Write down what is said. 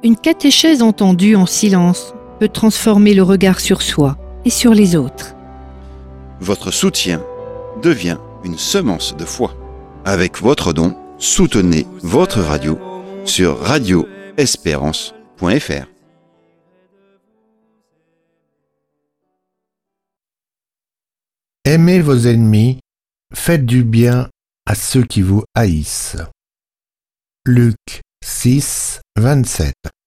Une catéchèse entendue en silence peut transformer le regard sur soi et sur les autres. Votre soutien devient une semence de foi. Avec votre don, soutenez votre radio sur radioespérance.fr. Aimez vos ennemis, faites du bien à ceux qui vous haïssent. Luc 6, 27.